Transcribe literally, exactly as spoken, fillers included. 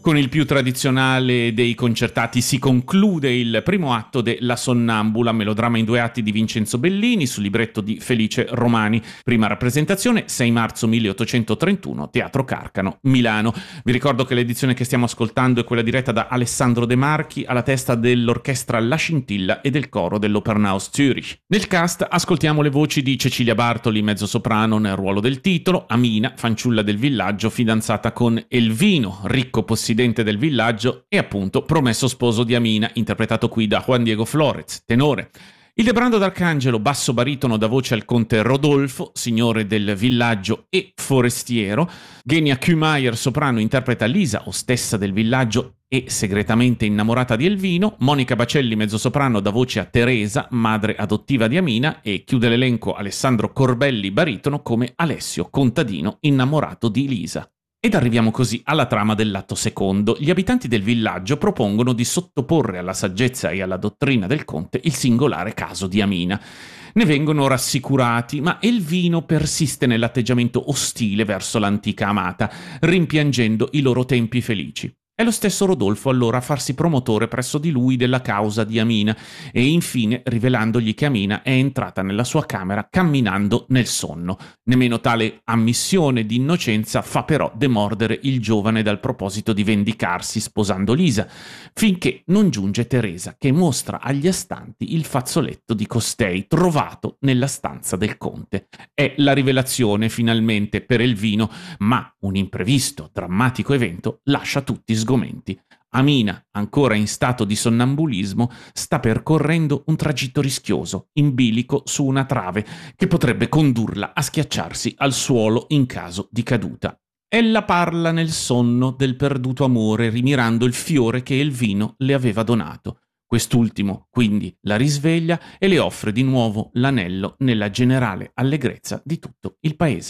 Con il più tradizionale dei concertati si conclude il primo atto de La Sonnambula, melodramma in due atti di Vincenzo Bellini su libretto di Felice Romani. Prima rappresentazione sei marzo milleottocentotrentuno, Teatro Carcano, Milano. Vi ricordo che l'edizione che stiamo ascoltando è quella diretta da Alessandro De Marchi alla testa dell'orchestra La Scintilla e del coro dell'Opernhaus Zürich. Nel cast ascoltiamo le voci di Cecilia Bartoli, mezzosoprano nel ruolo del titolo, Amina, fanciulla del villaggio fidanzata con Elvino, ricco possidente del villaggio e appunto promesso sposo di Amina, interpretato qui da Juan Diego Flórez, tenore. Ildebrando d'Arcangelo, basso baritono, dà voce al conte Rodolfo, signore del villaggio e forestiero. Genia Kühmeier, soprano, interpreta Lisa, ostessa del villaggio e segretamente innamorata di Elvino. Monica Bacelli, mezzosoprano, dà voce a Teresa, madre adottiva di Amina, e chiude l'elenco Alessandro Corbelli, baritono, come Alessio, contadino innamorato di Lisa. Ed arriviamo così alla trama dell'atto secondo. Gli abitanti del villaggio propongono di sottoporre alla saggezza e alla dottrina del conte il singolare caso di Amina. Ne vengono rassicurati, ma Elvino persiste nell'atteggiamento ostile verso l'antica amata, rimpiangendo i loro tempi felici. È lo stesso Rodolfo allora a farsi promotore presso di lui della causa di Amina e infine rivelandogli che Amina è entrata nella sua camera camminando nel sonno. Nemmeno tale ammissione di innocenza fa però demordere il giovane dal proposito di vendicarsi sposando Lisa, finché non giunge Teresa, che mostra agli astanti il fazzoletto di costei trovato nella stanza del conte. È la rivelazione finalmente per Elvino, ma un imprevisto, drammatico evento lascia tutti sgomenti. Amina, ancora in stato di sonnambulismo, sta percorrendo un tragitto rischioso, in bilico su una trave, che potrebbe condurla a schiacciarsi al suolo in caso di caduta. Ella parla nel sonno del perduto amore, rimirando il fiore che Elvino le aveva donato. Quest'ultimo, quindi, la risveglia e le offre di nuovo l'anello nella generale allegrezza di tutto il paese.